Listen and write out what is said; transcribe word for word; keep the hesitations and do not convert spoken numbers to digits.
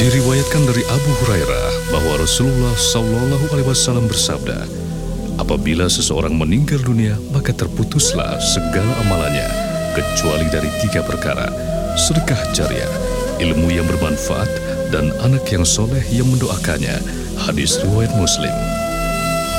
Diriwayatkan dari Abu Hurairah bahwa Rasulullah Shallallahu Alaihi Wasallam bersabda, apabila seseorang meninggal dunia, maka terputuslah segala amalannya, kecuali dari tiga perkara: sedekah jariah, ilmu yang bermanfaat, dan anak yang soleh yang mendoakannya. Hadis riwayat Muslim.